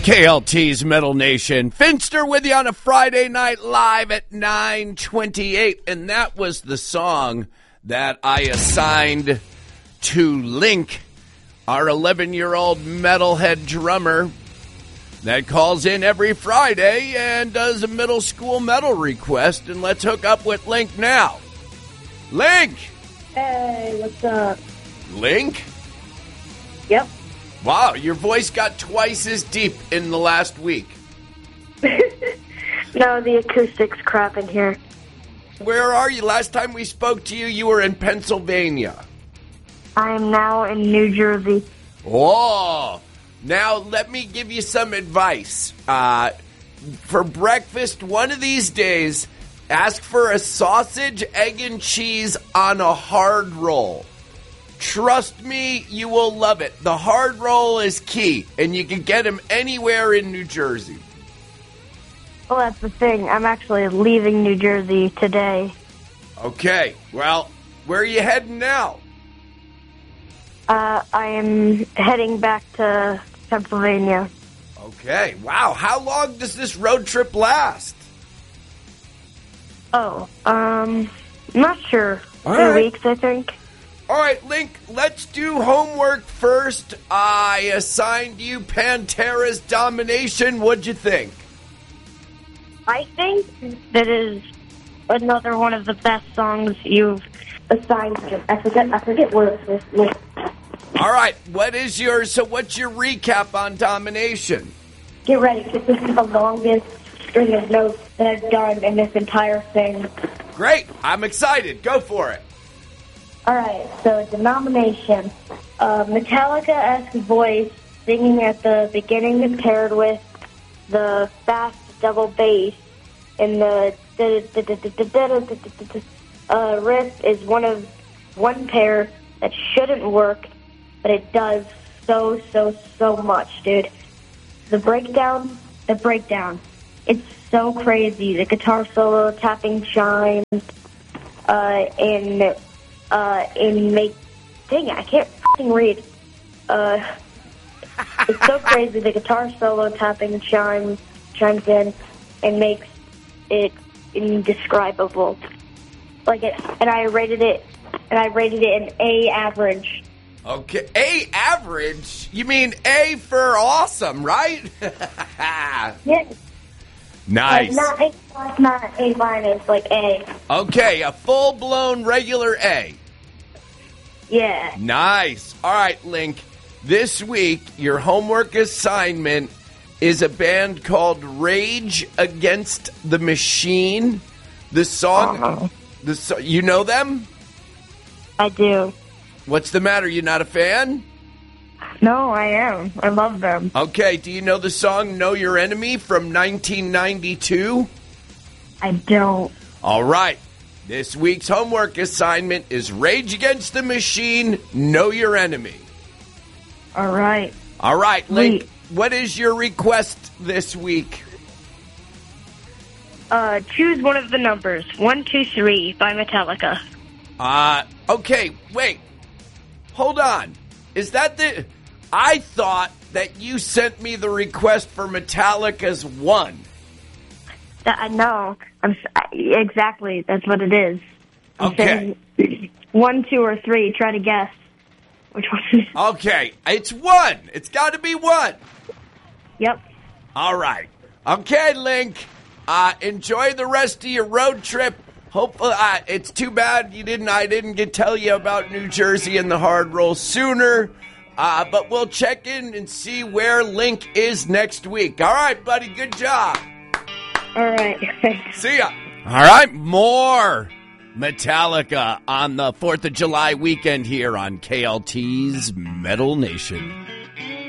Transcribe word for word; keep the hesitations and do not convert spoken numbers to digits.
K L T's Metal Nation. Finster with you on a Friday night live at nine twenty-eight. And that was the song that I assigned to Link, our eleven-year-old metalhead drummer that calls in every Friday and does a middle school metal request. And let's hook up with Link now. Link! Hey, what's up? Link? Yep. Wow, your voice got twice as deep in the last week. No, the acoustic's crap in here. Where are you? Last time we spoke to you, you were in Pennsylvania. I am now in New Jersey. Oh, now let me give you some advice. Uh, for breakfast, one of these days, ask for a sausage, egg, and cheese on a hard roll. Trust me, you will love it. The hard roll is key, and you can get them anywhere in New Jersey. Well, that's the thing. I'm actually leaving New Jersey today. Okay, well, where are you heading now? Uh, I am heading back to Pennsylvania. Okay, wow, how long does this road trip last? Oh, um, not sure. All Two right. weeks, I think. All right, Link, let's do homework first. I assigned you Pantera's Domination. What'd you think? I think that is another one of the best songs you've assigned to. I forget, I forget what it is. All right, what is your, so what's your recap on Domination? Get ready, because this is the longest string of notes that I've done in this entire thing. Great, I'm excited. Go for it. Alright, so Denomination. Uh, Metallica-esque voice singing at the beginning paired with the fast double bass and the uh, riff is one of one pair that shouldn't work, but it does so, so, so much, dude. The breakdown, the breakdown. It's so crazy. The guitar solo, tapping chimes, uh, and... Uh, and make, dang it, I can't f***ing read. Uh, it's so crazy. The guitar solo tapping chimes, chimes in and makes it indescribable. Like it, and I rated it, and I rated it an A average. Okay, A average? You mean A for awesome, right? Yeah. Nice. Like not A plus, not A minus, like A. Okay, a full-blown regular A. Yeah. Nice. All right, Link. This week, your homework assignment is a band called Rage Against the Machine. The song, Uh-huh. the so, you know them? I do. What's the matter? You not a fan? No, I am. I love them. Okay, do you know the song Know Your Enemy from nineteen ninety-two? I don't. All right. This week's homework assignment is Rage Against the Machine, Know Your Enemy. All right. All right, Link, Wait. what is your request this week? Uh, choose one of the numbers. One, two, three by Metallica. Uh, okay, wait. Hold on. Is that the... I thought that you sent me the request for Metallica's One. That, I know. I'm s- exactly. That's what it is. I'm Okay. saying one, two, or three. Try to guess which one. Okay, it's One. It's got to be One. Yep. All right. Okay, Link. Uh, enjoy the rest of your road trip. Hopefully, uh, it's too bad you didn't. I didn't get tell you about New Jersey and the hard roll sooner. Uh, but we'll check in and see where Link is next week. All right, buddy. Good job. All right. Thanks. See ya. All right, more Metallica on the fourth of July weekend here on K L T's Metal Nation.